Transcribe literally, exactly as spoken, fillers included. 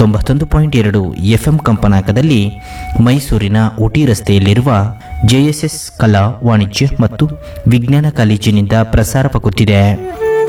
ತೊಂಬತ್ತೊಂದು ಪಾಯಿಂಟ್ ಎರಡು F M ಕಂಪನಾಂಕದಲ್ಲಿ ಮೈಸೂರಿನ ಊಟಿ ರಸ್ತೆಯಲ್ಲಿರುವ ಜೆಎಸ್ಎಸ್ ಕಲಾ ವಾಣಿಜ್ಯ ಮತ್ತು ವಿಜ್ಞಾನ ಕಾಲೇಜಿನಿಂದ ಪ್ರಸಾರವಾಗುತ್ತಿದೆ.